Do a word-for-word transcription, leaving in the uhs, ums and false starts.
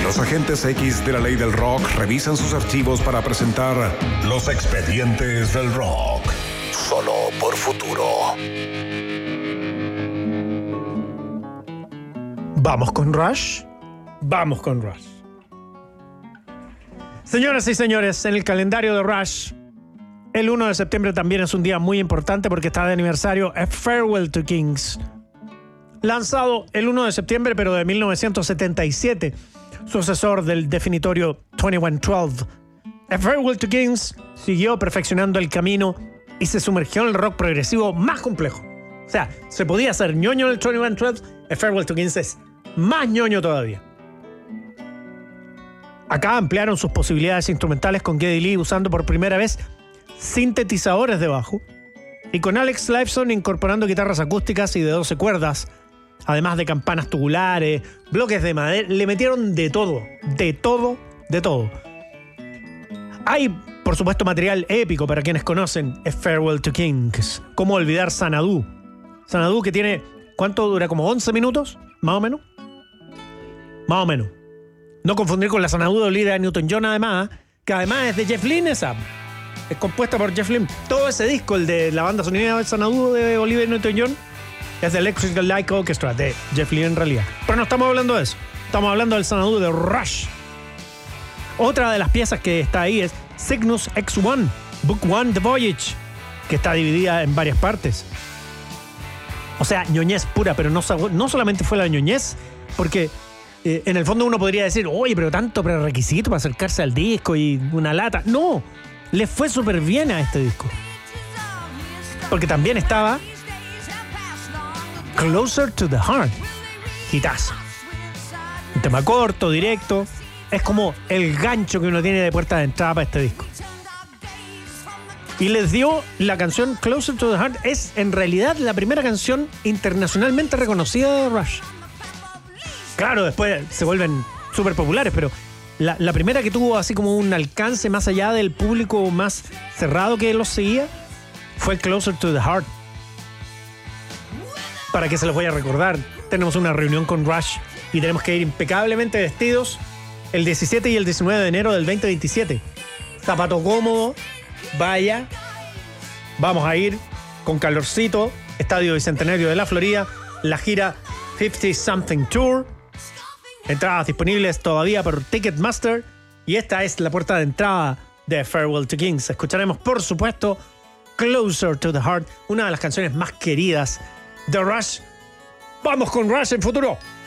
Los agentes X de la ley del rock revisan sus archivos para presentar Los Expedientes del Rock. Solo por Futuro. ¿Vamos con Rush? Vamos con Rush. Señoras y señores, en el calendario de Rush, el uno de septiembre también es un día muy importante porque está de aniversario A Farewell to Kings. Lanzado el uno de septiembre, pero de mil novecientos setenta y siete, sucesor del definitorio veintiuno doce. A Farewell to Kings siguió perfeccionando el camino y se sumergió en el rock progresivo más complejo. O sea, se podía hacer ñoño en el veintiuno doce, A Farewell to Kings es más ñoño todavía. Acá ampliaron sus posibilidades instrumentales con Geddy Lee usando por primera vez sintetizadores de bajo y con Alex Lifeson incorporando guitarras acústicas y de doce cuerdas, además de campanas tubulares, bloques de madera. Le metieron de todo, de todo, de todo. Hay, por supuesto, material épico para quienes conocen A Farewell to Kings. ¿Cómo olvidar Xanadu? Xanadu que tiene, ¿cuánto dura? ¿Como once minutos? ¿Más o menos? Más o menos. No confundir con la Xanadu de Olivia Newton-John, además, que además es de Jeff Lynne, esa. Es compuesta por Jeff Lynne. Todo ese disco, el de la banda sonora de Xanadu de Olivia Newton-John, es de Electric Light Orchestra, de Jeff Lynne en realidad. Pero no estamos hablando de eso. Estamos hablando del Xanadu de Rush. Otra de las piezas que está ahí es Cygnus X uno, Book One, The Voyage, que está dividida en varias partes. O sea, ñoñez pura, pero no, no solamente fue la ñoñez, porque eh, en el fondo uno podría decir, oye, pero tanto prerequisito para acercarse al disco y una lata. No, le fue súper bien a este disco. Porque también estaba Closer to the Heart, hitazo. Un tema corto, directo. Es como el gancho que uno tiene de puerta de entrada para este disco. Y les dio la canción Closer to the Heart. Es en realidad la primera canción internacionalmente reconocida de Rush. Claro, después se vuelven súper populares, pero la, la primera que tuvo así como un alcance más allá del público más cerrado que los seguía fue Closer to the Heart. Para que se los voy a recordar, tenemos una reunión con Rush y tenemos que ir impecablemente vestidos el diecisiete y el diecinueve de enero del veinte veintisiete. Zapato cómodo, vaya. Vamos a ir con calorcito, Estadio Bicentenario de la Florida, la gira cincuenta Something Tour. Entradas disponibles todavía por Ticketmaster. Y esta es la puerta de entrada de Farewell to Kings. Escucharemos, por supuesto, Closer to the Heart, una de las canciones más queridas de Rush. Vamos con Rush en Futuro.